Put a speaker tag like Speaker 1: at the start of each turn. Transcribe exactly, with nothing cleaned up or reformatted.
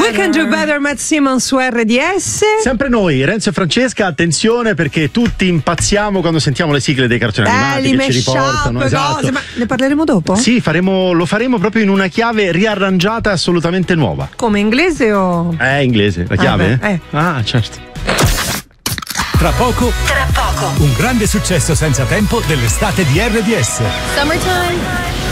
Speaker 1: We Can Do Better, Matt Simon su R D S.
Speaker 2: Sempre noi, Renzo e Francesca, attenzione perché tutti impazziamo quando sentiamo le sigle dei cartoni
Speaker 1: eh,
Speaker 2: animati che ci riportano. Esatto.
Speaker 1: Cose, ma ne parleremo dopo?
Speaker 2: Sì, faremo, lo faremo proprio in una chiave riarrangiata assolutamente nuova.
Speaker 1: Come, inglese o?
Speaker 2: Eh, inglese, la chiave?
Speaker 1: Ah, beh, eh.
Speaker 2: ah certo.
Speaker 3: Tra poco,
Speaker 4: Tra poco.
Speaker 3: un grande successo senza tempo dell'estate di R D S.
Speaker 4: Summertime.